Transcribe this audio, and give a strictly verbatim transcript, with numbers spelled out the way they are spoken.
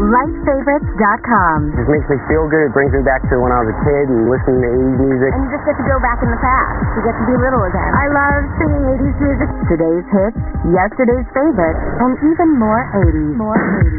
life favorites dot com. It just makes me feel good. It brings me back to when I was a kid and listening to eighties music. And you just get to go back in the past. You get to be little again. I love singing eighties music. Today's hits, yesterday's favorites, and even more eighties. More eighties.